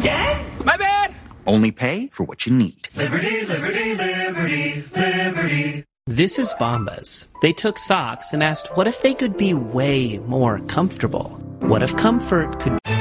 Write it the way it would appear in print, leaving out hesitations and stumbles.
Again? My bad! Only pay for what you need. Liberty, liberty, liberty, liberty. This is Bombas. They took socks and asked what if they could be way more comfortable? What if comfort could...